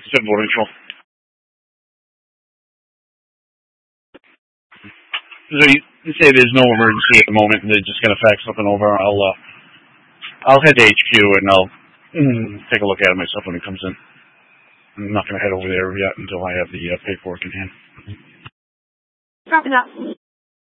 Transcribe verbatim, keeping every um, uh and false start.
Is it border control? So you, you say there's no emergency at the moment, and they're just going to fax something over. I'll uh, I'll head to H Q and I'll mm, take a look at it myself when it comes in. I'm not going to head over there yet until I have the uh, paperwork in hand. Dropping up.